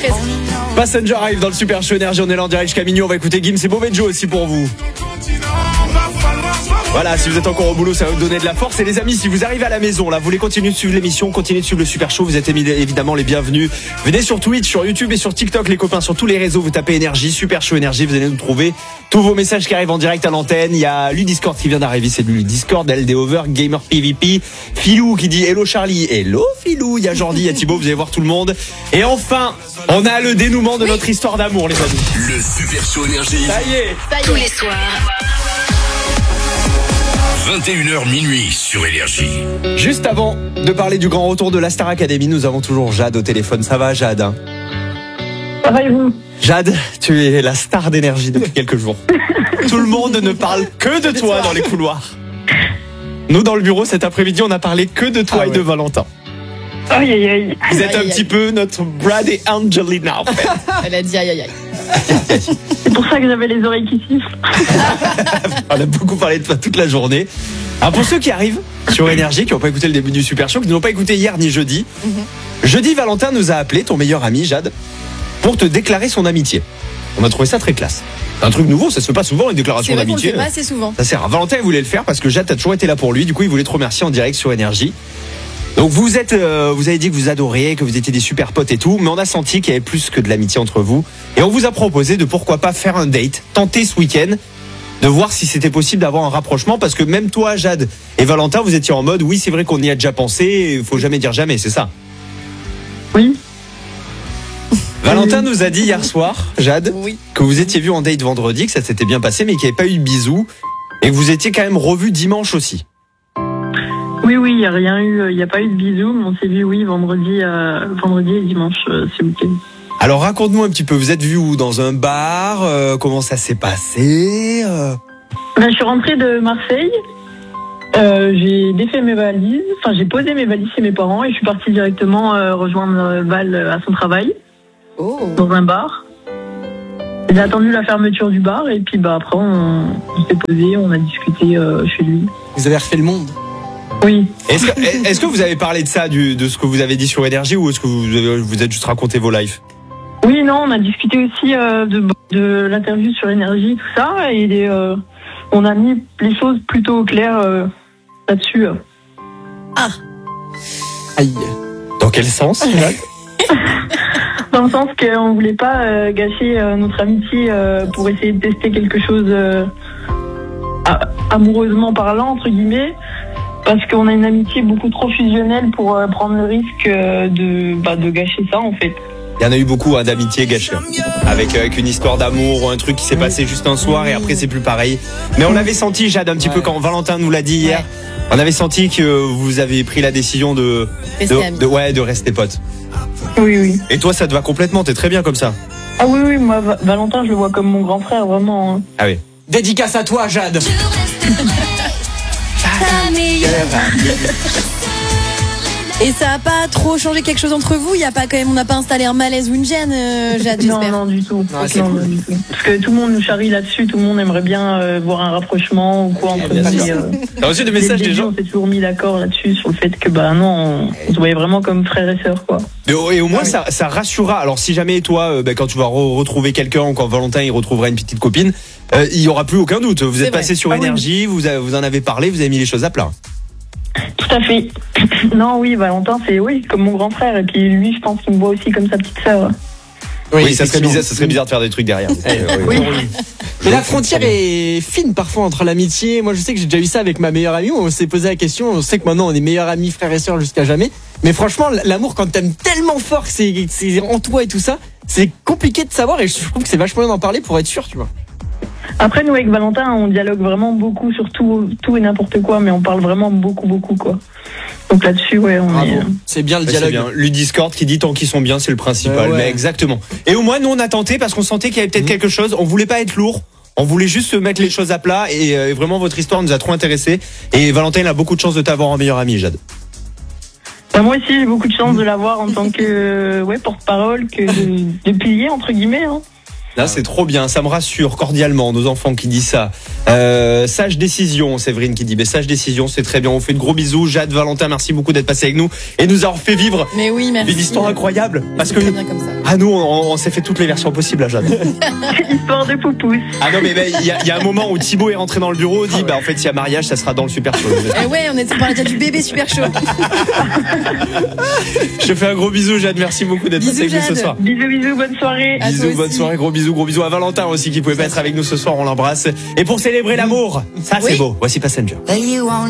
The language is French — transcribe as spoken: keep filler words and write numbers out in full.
presque. Passenger arrive dans le Super Show Énergie. On est là en direct jusqu'à minuit. On va écouter Gims et Mauvais Joe aussi pour vous. Voilà, si vous êtes encore au boulot, ça va vous donner de la force. Et les amis, si vous arrivez à la maison, là, vous voulez continuer de suivre l'émission, continuer de suivre le Super Show, vous êtes évidemment les bienvenus. Venez sur Twitch, sur YouTube et sur TikTok, les copains, sur tous les réseaux. Vous tapez Énergie, Super Show Énergie, vous allez nous trouver. Tous vos messages qui arrivent en direct à l'antenne. Il y a Ludiscord qui vient d'arriver, c'est lui, Discord, L D Over, Gamer P V P. Philou qui dit Hello Charlie, Hello Philou. Il y a Jordi, il y a Thibaut, vous allez voir tout le monde. Et enfin, on a le dénouement de notre histoire d'amour, les amis. Le Super Show Énergie. Ça y est. Ça y est. Tous les soirs. vingt et une heures minuit sur Énergie. Juste avant de parler du grand retour de la Star Academy, nous avons toujours Jade au téléphone. Ça va, Jade? hein Ça va et vous? Jade, tu es la star d'Énergie depuis quelques jours. Tout le monde ne parle que de toi dans les couloirs. Nous, dans le bureau, cet après-midi, on a parlé que de toi Ah et ouais. de Valentin. Aïe aïe aïe. Vous êtes Aïe, un aïe, petit aïe. peu notre Brad et Angelina, en fait. Elle a dit aïe aïe aïe. C'est pour ça que j'avais les oreilles qui sifflent. On a beaucoup parlé de toi toute la journée. Alors pour ceux qui arrivent sur Énergie, qui n'ont pas écouté le début du Super Show, qui ne l'ont pas écouté hier ni jeudi, mm-hmm. jeudi, Valentin nous a appelé, ton meilleur ami, Jade, pour te déclarer son amitié. On a trouvé ça très classe. C'est un truc nouveau, ça se fait pas souvent, une déclaration C'est vrai qu'on le d'amitié. fait pas assez souvent. Ça sert. Valentin il voulait le faire parce que Jade a toujours été là pour lui. Du coup, il voulait te remercier en direct sur Énergie. Donc vous êtes, euh, vous avez dit que vous adoriez, que vous étiez des super potes et tout, mais on a senti qu'il y avait plus que de l'amitié entre vous. Et on vous a proposé de pourquoi pas faire un date, tenter ce week-end, de voir si c'était possible d'avoir un rapprochement, parce que même toi, Jade et Valentin, vous étiez en mode, oui, c'est vrai qu'on y a déjà pensé, il faut jamais dire jamais, c'est ça. Oui. Valentin nous a dit hier soir, Jade, Oui. que vous étiez vus en date vendredi, que ça s'était bien passé, mais qu'il n'y avait pas eu de bisous, et que vous étiez quand même revus dimanche aussi. Oui, oui, il n'y a rien eu, il n'y a pas eu de bisous, mais on s'est vu, oui, vendredi, euh, vendredi et dimanche, euh, ce week-end. Alors raconte-nous un petit peu, vous êtes vus où? Dans un bar? euh, Comment ça s'est passé? euh... Ben, je suis rentrée de Marseille, euh, j'ai défait mes valises, enfin j'ai posé mes valises chez mes parents et je suis partie directement euh, rejoindre Val à son travail, Oh. dans un bar. J'ai attendu la fermeture du bar et puis bah, après on, on s'est posé, on a discuté euh, chez lui. Vous avez refait le monde. Oui. Est-ce que, est-ce que vous avez parlé de ça, du, de ce que vous avez dit sur Énergie, ou est-ce que vous avez, vous êtes juste raconté vos lives? Oui, non, on a discuté aussi euh, de, de l'interview sur Énergie, tout ça, et euh, on a mis les choses plutôt au clair euh, là-dessus. Aïe. Dans quel sens, Jade? Dans le sens qu'on voulait pas euh, gâcher euh, notre amitié euh, pour essayer de tester quelque chose euh, a- amoureusement parlant, entre guillemets, parce qu'on a une amitié beaucoup trop fusionnelle pour euh, prendre le risque euh, de, bah, de gâcher ça, en fait. Il y en a eu beaucoup hein, d'amitié gâchées, avec, avec une histoire d'amour ou un truc qui s'est passé juste un soir et après c'est plus pareil. Mais on l'avait senti, Jade, un petit peu quand Valentin nous l'a dit hier. On avait senti que vous avez pris la décision de, Rester de, amis. de ouais, de rester potes. Oui, oui. Et toi, ça te va complètement, t'es très bien comme ça. Ah oui, oui, moi, Va- Valentin, je le vois comme mon grand frère, vraiment. hein. Ah oui. Dédicace à toi, Jade. Et ça a pas trop changé quelque chose entre vous? Il y a pas quand même, on n'a pas installé un malaise ou une gêne, euh, Jade, Non, j'espère. non, du tout. Non, c'est Non, cool. non, du tout. Parce que tout le monde nous charrie là-dessus, tout le monde aimerait bien euh, voir un rapprochement ou quoi entre bien nous. sûr. mais, euh, T'as reçu des dès le messages des début, gens? on s'est toujours mis d'accord là-dessus, sur le fait que, bah non, on, on se voyait vraiment comme frères et sœurs, quoi. Mais au- Et au moins, Ah oui. ça, ça rassurera. Alors, si jamais toi, euh, bah, quand tu vas re- retrouver quelqu'un ou quand Valentin il retrouvera une petite copine, euh, il y aura plus aucun doute. Vous C'est êtes vrai. passé sur Ah oui. Énergie, vous, avez- vous en avez parlé, vous avez mis les choses à plat. Tout à fait. Non, oui, Valentin, c'est oui, comme mon grand frère. Et puis lui, je pense qu'il me voit aussi comme sa petite sœur. Oui, ça serait effectivement. bizarre, ça serait bizarre de faire des trucs derrière. Euh, oui. Oui. Mais la frontière est fine parfois entre l'amitié. Moi, je sais que j'ai déjà eu ça avec ma meilleure amie. On s'est posé la question. On sait que maintenant on est meilleurs amis, frères et sœurs jusqu'à jamais. Mais franchement, l'amour, quand t'aimes tellement fort que c'est, c'est en toi et tout ça, c'est compliqué de savoir. Et je trouve que c'est vachement bien d'en parler pour être sûr, tu vois. Après, nous, avec Valentin, on dialogue vraiment beaucoup sur tout, tout et n'importe quoi, mais on parle vraiment beaucoup, beaucoup, quoi. Donc là-dessus, ouais, on Bravo. est... C'est bien le Ouais, c'est dialogue. bien. Le Discord qui dit tant qu'ils sont bien, c'est le principal. Euh, ouais. Mais exactement. Et au moins, nous, on a tenté parce qu'on sentait qu'il y avait peut-être Mhm. quelque chose. On voulait pas être lourd. On voulait juste se mettre les choses à plat. Et euh, vraiment, votre histoire nous a trop intéressés. Et Valentin, il a beaucoup de chance de t'avoir en meilleur ami, Jade. Bah, moi aussi, j'ai beaucoup de chance de l'avoir en tant que euh, ouais, porte-parole, que de, de pilier, entre guillemets. Hein. Là, c'est trop bien. Ça me rassure cordialement, nos enfants qui disent ça. Euh, sage décision, Séverine qui dit, mais sage décision, c'est très bien. On fait de gros bisous. Jade, Valentin, merci beaucoup d'être passé avec nous et nous avoir fait vivre Mais oui, merci. une histoire incroyable. Parce que, Très bien comme ça. ah, nous, on, on s'est fait toutes les versions possibles, à Jade. Histoire de poupous. Ah non, mais il y, a- y a un moment où Thibaut est rentré dans le bureau, dit, bah, en fait, s'il y a mariage, ça sera dans le super show. Eh ouais, on, est, on parlait déjà du bébé super chaud. Je te fais un gros bisou, Jade. Merci beaucoup d'être Bisous, passé avec nous ce Jade. soir. Bisous, bisous, bonne soirée. À toi Bisous, bonne aussi. soirée, gros bisous, gros bisous à Valentin aussi qui pouvait pas être avec nous ce soir, on l'embrasse. Et pour célébrer l'amour, ça c'est Oui. beau. Voici Passenger.